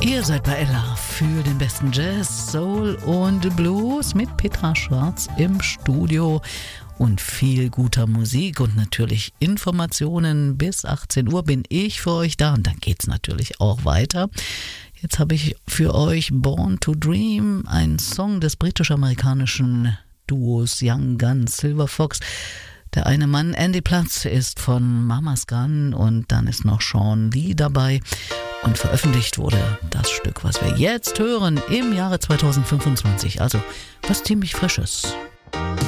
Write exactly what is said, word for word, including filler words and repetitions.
Ihr seid bei Ella für den besten Jazz, Soul und Blues mit Petra Schwarz im Studio und viel guter Musik und natürlich Informationen. Bis achtzehn Uhr bin ich für euch da und dann geht's natürlich auch weiter. Jetzt habe ich für euch Born to Dream, ein Song des britisch-amerikanischen Duos Young Guns, Silver Fox. Der eine Mann, Andy Platz, ist von Mama's Gun und dann ist noch Sean Lee dabei. Und veröffentlicht wurde das Stück, was wir jetzt hören, im Jahre zweitausendfünfundzwanzig. Also was ziemlich Frisches.